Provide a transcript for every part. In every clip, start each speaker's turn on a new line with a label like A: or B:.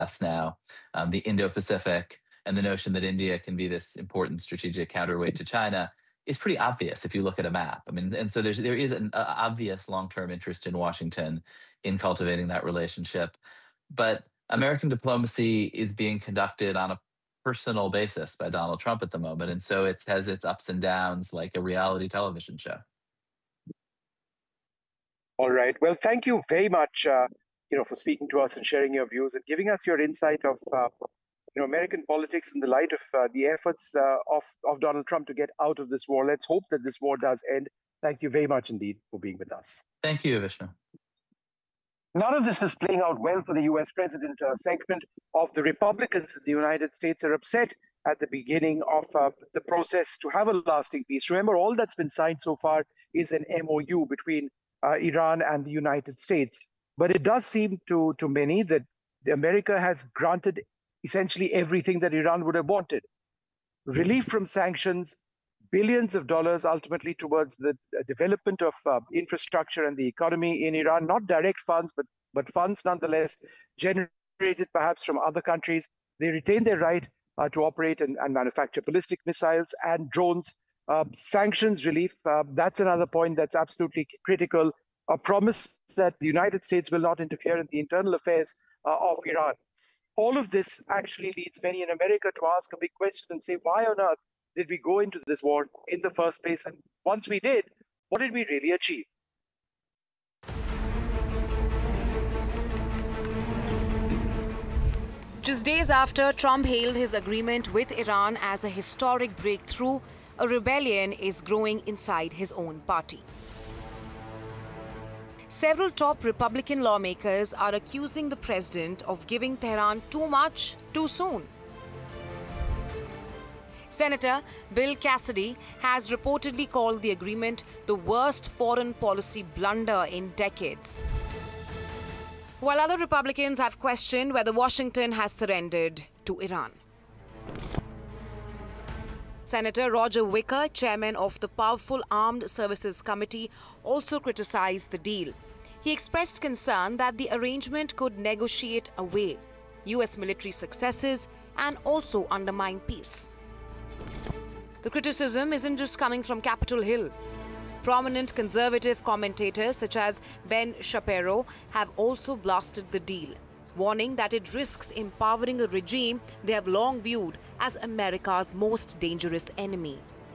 A: now, the Indo-Pacific, and the notion that India can be this important strategic counterweight to China is pretty obvious if you look at a map. I mean, and so there is an obvious long-term interest in Washington in cultivating that relationship, but American diplomacy is being conducted on a personal basis by Donald Trump at the moment, and so it has its ups and downs like a reality television show.
B: All right. Well, thank you very much, for speaking to us and sharing your views and giving us your insight of, American politics in the light of the efforts of Donald Trump to get out of this war. Let's hope that this war does end. Thank you very much indeed for being with us.
A: Thank you, Vishnu.
B: None of this is playing out well for the US president. A segment of the Republicans in the United States are upset at the beginning of the process to have a lasting peace. Remember, all that's been signed so far is an MOU between Iran and the United States. But it does seem to many that America has granted essentially everything that Iran would have wanted. Relief from sanctions, billions of dollars ultimately towards the development of infrastructure and the economy in Iran, not direct funds, but funds nonetheless generated perhaps from other countries. They retain their right to operate and manufacture ballistic missiles and drones. Sanctions relief, that's another point that's absolutely critical. A promise that the United States will not interfere in the internal affairs of Iran. All of this actually leads many in America to ask a big question and say, why on earth did we go into this war in the first place? And once we did, what did we really achieve?
C: Just days after Trump hailed his agreement with Iran as a historic breakthrough, a rebellion is growing inside his own party. Several top Republican lawmakers are accusing the president of giving Tehran too much too soon. Senator Bill Cassidy has reportedly called the agreement the worst foreign policy blunder in decades, while other Republicans have questioned whether Washington has surrendered to Iran. Senator Roger Wicker, chairman of the Powerful Armed Services Committee, also criticized the deal. He expressed concern that the arrangement could negotiate away U.S. military successes and also undermine peace. The criticism isn't just coming from Capitol Hill. Prominent conservative commentators such as Ben Shapiro have also blasted the deal, warning that it risks empowering a regime they have long viewed as America's most dangerous enemy.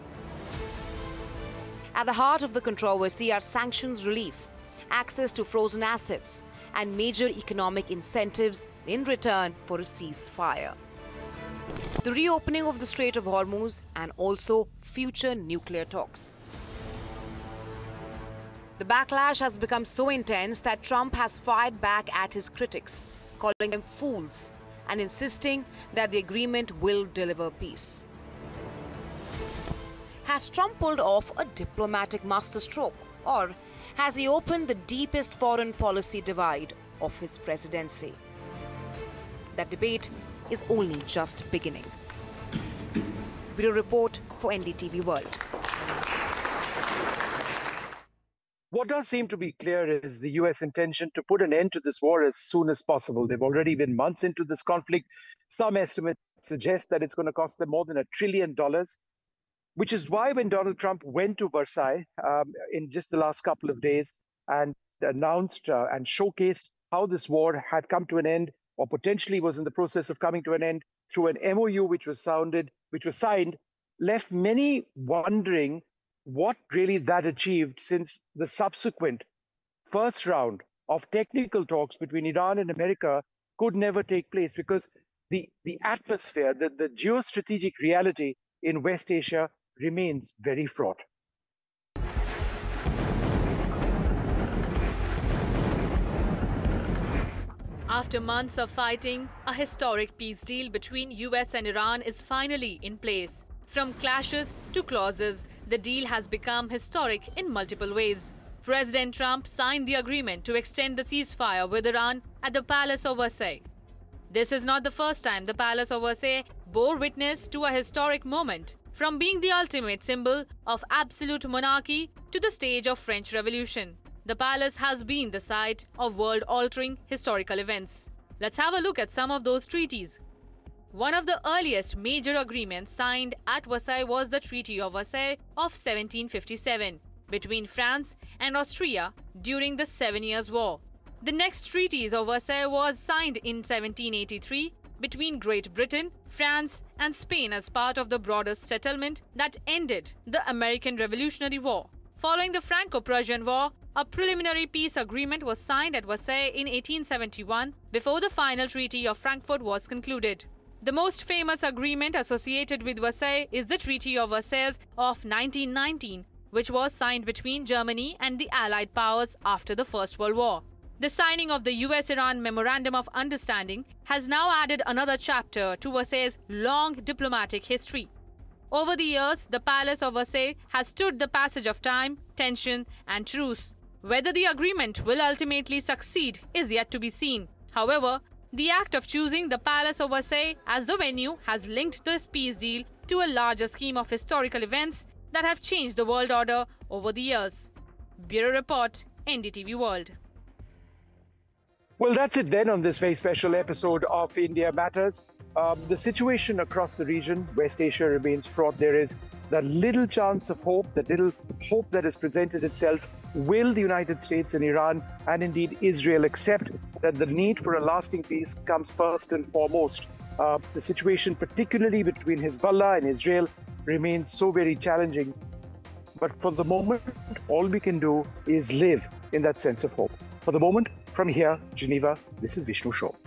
C: At the heart of the controversy are sanctions relief, access to frozen assets, and major economic incentives in return for a ceasefire. The reopening of the Strait of Hormuz and also future nuclear talks. The backlash has become so intense that Trump has fired back at his critics, calling them fools and insisting that the agreement will deliver peace. Has Trump pulled off a diplomatic masterstroke, or has he opened the deepest foreign policy divide of his presidency? That debate is only just beginning. Bureau Report for NDTV World.
B: What does seem to be clear is the US intention to put an end to this war as soon as possible. They've already been months into this conflict. Some estimates suggest that it's going to cost them more than $1 trillion, which is why when Donald Trump went to Versailles in just the last couple of days and announced and showcased how this war had come to an end, or potentially was in the process of coming to an end through an MOU which was signed, left many wondering what really that achieved, since the subsequent first round of technical talks between Iran and America could never take place, because the atmosphere, the geostrategic reality in West Asia remains very fraught.
D: After months of fighting, a historic peace deal between US and Iran is finally in place. From clashes to clauses, the deal has become historic in multiple ways. President Trump signed the agreement to extend the ceasefire with Iran at the Palace of Versailles. This is not the first time the Palace of Versailles bore witness to a historic moment, from being the ultimate symbol of absolute monarchy to the stage of French Revolution. The palace has been the site of world-altering historical events. Let's have a look at some of those treaties. One of the earliest major agreements signed at Versailles was the Treaty of Versailles of 1757 between France and Austria during the Seven Years' War. The next Treaties of Versailles was signed in 1783 between Great Britain, France and Spain as part of the broader settlement that ended the American Revolutionary War. Following the Franco-Prussian War, a preliminary peace agreement was signed at Versailles in 1871 before the final Treaty of Frankfurt was concluded. The most famous agreement associated with Versailles is the Treaty of Versailles of 1919, which was signed between Germany and the Allied powers after the First World War. The signing of the US-Iran Memorandum of Understanding has now added another chapter to Versailles' long diplomatic history. Over the years, the Palace of Versailles has stood the passage of time, tension, and truce. Whether the agreement will ultimately succeed is yet to be seen. However, the act of choosing the Palace of Versailles as the venue has linked this peace deal to a larger scheme of historical events that have changed the world order over the years. Bureau Report, NDTV World.
B: Well, that's it then on this very special episode of India Matters. The situation across the region, West Asia, remains fraught. There is that little chance of hope, that little hope that has presented itself. Will the United States and Iran, and indeed Israel, accept that the need for a lasting peace comes first and foremost? The situation, particularly between Hezbollah and Israel, remains so very challenging. But for the moment, all we can do is live in that sense of hope. For the moment, from here, Geneva, this is Vishnu Shaw.